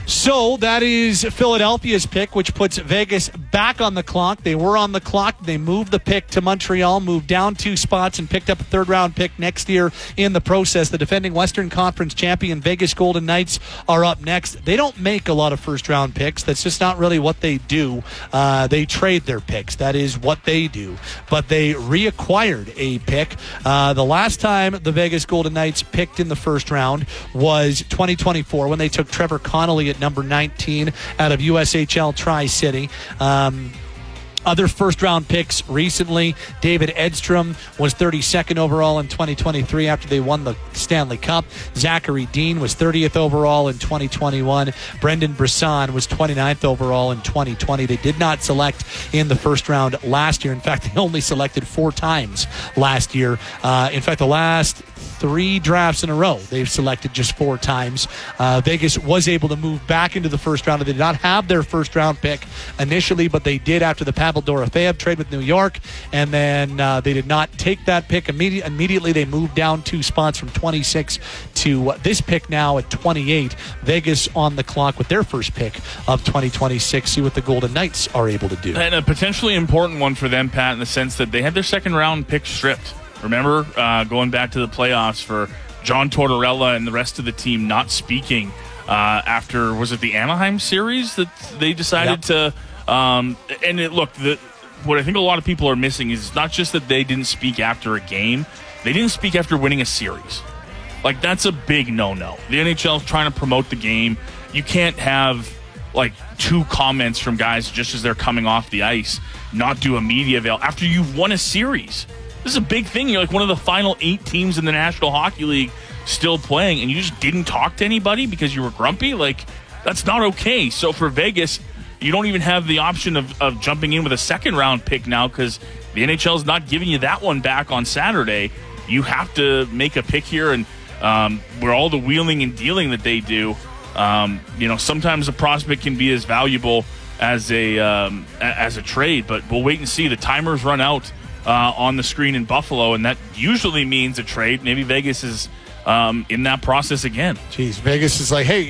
So that is Philadelphia's pick, which puts Vegas back on the clock. They were on the clock. They moved the pick to Montreal, moved down two spots, and picked up a third-round pick next year in the process. The defending Western Conference champion Vegas Golden Knights are up next. They don't make a lot of first-round picks. That's just not really what they do. Uh, they trade their picks. That is what they do. But they reacquired a pick. Uh, the last time the Vegas Golden Knights picked in the first round was twenty twenty-four when they took Trevor Connolly at number nineteen out of U S H L Tri-City. Um, Other first-round picks recently, David Edstrom was thirty-second overall in twenty twenty-three after they won the Stanley Cup. Zachary Dean was thirtieth overall in twenty twenty-one. Brendan Brisson was twenty-ninth overall in twenty twenty. They did not select in the first round last year. In fact, they only selected four times last year. Uh, in fact, the last three drafts in a row, they've selected just four times. Uh, Vegas was able to move back into the first round. They did not have their first round pick initially, but they did after the Pavel Dorofeyev trade with New York, and then uh, they did not take that pick immedi- immediately. They moved down two spots from twenty-six to uh, this pick now at twenty-eight. Vegas on the clock with their first pick of twenty twenty-six. See what the Golden Knights are able to do. And a potentially important one for them, Pat, in the sense that they had their second round pick stripped. Remember, uh, going back to the playoffs for John Tortorella and the rest of the team not speaking uh, after, was it the Anaheim series that they decided yep. to, um, and it, look, the, what I think a lot of people are missing is not just that they didn't speak after a game, they didn't speak after winning a series. Like, that's a big no-no. The N H L is trying to promote the game. You can't have, like, two comments from guys just as they're coming off the ice, not do a media avail after you've won a series. This is a big thing. You're like one of the final eight teams in the National Hockey League still playing, and you just didn't talk to anybody because you were grumpy? Like, that's not okay. So for Vegas, you don't even have the option of, of jumping in with a second-round pick now because the N H L is not giving you that one back on Saturday. You have to make a pick here, and um, where all the wheeling and dealing that they do, um, you know, sometimes a prospect can be as valuable as a um, as a trade, but we'll wait and see. The timers run out Uh, on the screen in Buffalo, and that usually means a trade. Maybe Vegas is um, in that process again. Jeez, Vegas is like, hey,